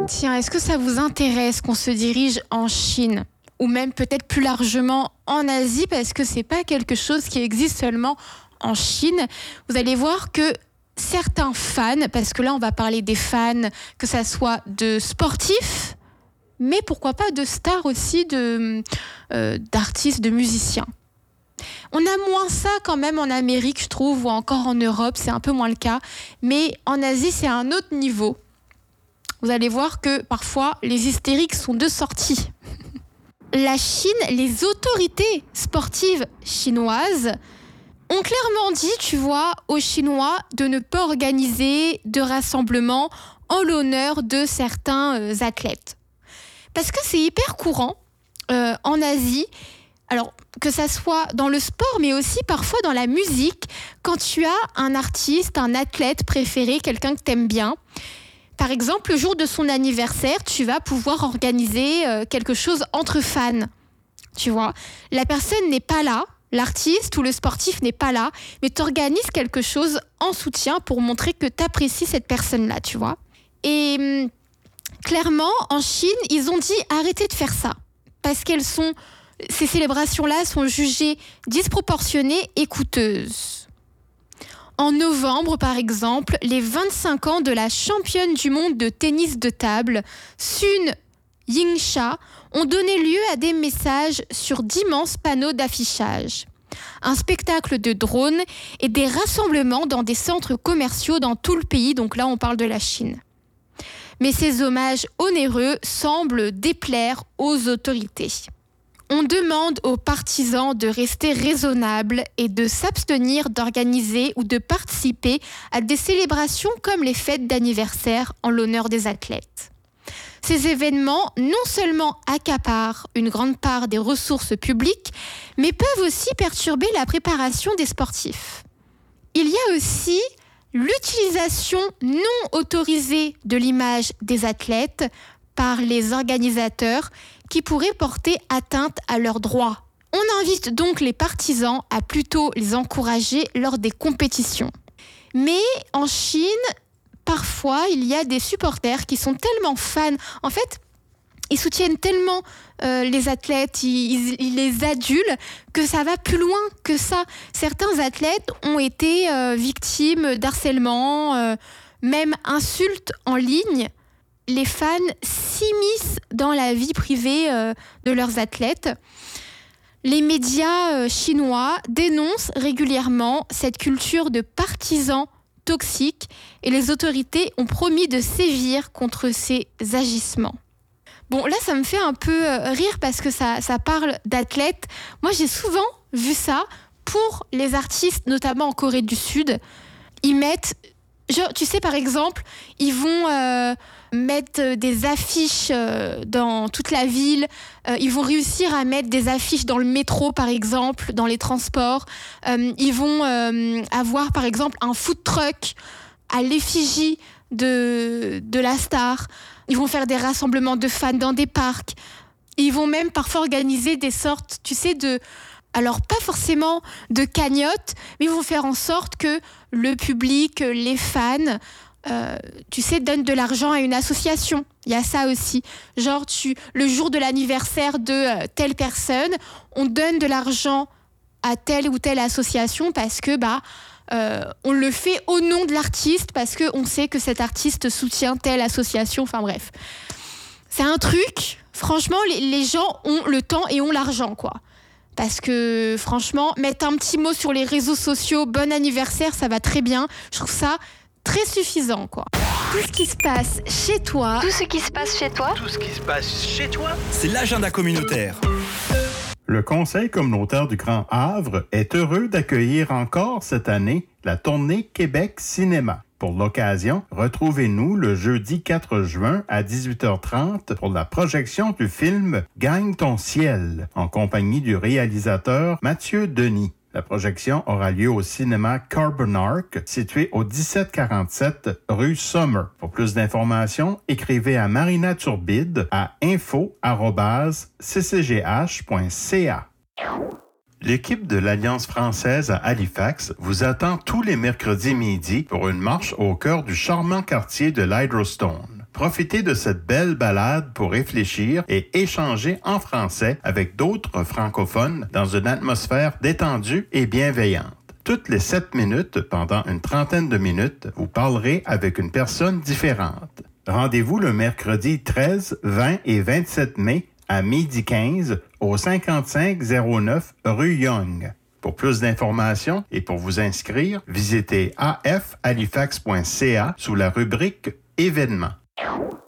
Tiens, est-ce que ça vous intéresse qu'on se dirige en Chine ou même peut-être plus largement en Asie, parce que c'est pas quelque chose qui existe seulement en Chine. Vous allez voir que certains fans, parce que là on va parler des fans, que ça soit de sportifs, mais pourquoi pas de stars aussi, d'artistes, de musiciens. On a moins ça quand même en Amérique, je trouve, ou encore en Europe, c'est un peu moins le cas. Mais en Asie, c'est un autre niveau. Vous allez voir que parfois, les hystériques sont de sortie. La Chine, les autorités sportives chinoises ont clairement dit, tu vois, aux Chinois de ne pas organiser de rassemblements en l'honneur de certains athlètes. Parce que c'est hyper courant en Asie, alors que ça soit dans le sport, mais aussi parfois dans la musique, quand tu as un artiste, un athlète préféré, quelqu'un que tu aimes bien. Par exemple, le jour de son anniversaire, tu vas pouvoir organiser quelque chose entre fans. Tu vois, la personne n'est pas là, l'artiste ou le sportif n'est pas là, mais tu organises quelque chose en soutien pour montrer que tu apprécies cette personne-là, tu vois. Et clairement, en Chine, ils ont dit arrêtez de faire ça. Parce ces célébrations-là sont jugées disproportionnées et coûteuses. En novembre, par exemple, les 25 ans de la championne du monde de tennis de table, Sun Yingxia, ont donné lieu à des messages sur d'immenses panneaux d'affichage. Un spectacle de drones et des rassemblements dans des centres commerciaux dans tout le pays, donc là on parle de la Chine. Mais ces hommages onéreux semblent déplaire aux autorités. On demande aux partisans de rester raisonnables et de s'abstenir d'organiser ou de participer à des célébrations comme les fêtes d'anniversaire en l'honneur des athlètes. Ces événements non seulement accaparent une grande part des ressources publiques, mais peuvent aussi perturber la préparation des sportifs. Il y a aussi l'utilisation non autorisée de l'image des athlètes par les organisateurs qui pourrait porter atteinte à leurs droits. On invite donc les partisans à plutôt les encourager lors des compétitions. Mais en Chine, parfois, il y a des supporters qui sont tellement fans. En fait, ils soutiennent tellement les athlètes, ils les adulent, que ça va plus loin que ça. Certains athlètes ont été victimes d'harcèlement, même insultes en ligne. Les fans s'immiscent dans la vie privée de leurs athlètes. Les médias chinois dénoncent régulièrement cette culture de partisans toxiques et les autorités ont promis de sévir contre ces agissements. Bon, là, ça me fait un peu rire parce que ça parle d'athlètes. Moi, j'ai souvent vu ça pour les artistes, notamment en Corée du Sud. Ils mettent... Genre, tu sais, par exemple, ils vont mettre des affiches dans toute la ville. Ils vont réussir à mettre des affiches dans le métro, par exemple, dans les transports. Ils vont avoir, par exemple, un food truck à l'effigie de la star. Ils vont faire des rassemblements de fans dans des parcs. Ils vont même parfois organiser des sortes, tu sais, alors pas forcément de cagnotte, mais ils vont faire en sorte que le public, les fans, tu sais, donnent de l'argent à une association. Il y a ça aussi. Genre, le jour de l'anniversaire de telle personne, on donne de l'argent à telle ou telle association parce que on le fait au nom de l'artiste, parce qu'on sait que cet artiste soutient telle association. Enfin bref. C'est un truc, franchement, les gens ont le temps et ont l'argent, quoi. Parce que franchement, mettre un petit mot sur les réseaux sociaux, bon anniversaire, ça va très bien. Je trouve ça très suffisant, quoi. Tout ce qui se passe chez toi. Tout ce qui se passe chez toi. Tout ce qui se passe chez toi. C'est l'agenda communautaire. Le Conseil communautaire du Grand Havre est heureux d'accueillir encore cette année la tournée Québec Cinéma. Pour l'occasion, retrouvez-nous le jeudi 4 juin à 18h30 pour la projection du film Gagne ton ciel, en compagnie du réalisateur Mathieu Denis. La projection aura lieu au cinéma Carbon Arc, situé au 1747 rue Sommer. Pour plus d'informations, écrivez à Marina Turbide à info@ccgh.ca. L'équipe de l'Alliance française à Halifax vous attend tous les mercredis midi pour une marche au cœur du charmant quartier de l'Hydrostone. Profitez de cette belle balade pour réfléchir et échanger en français avec d'autres francophones dans une atmosphère détendue et bienveillante. Toutes les 7 minutes, pendant une trentaine de minutes, vous parlerez avec une personne différente. Rendez-vous le mercredi 13, 20 et 27 mai à 12h15 au 5509 rue Young. Pour plus d'informations et pour vous inscrire, visitez afhalifax.ca sous la rubrique Événements.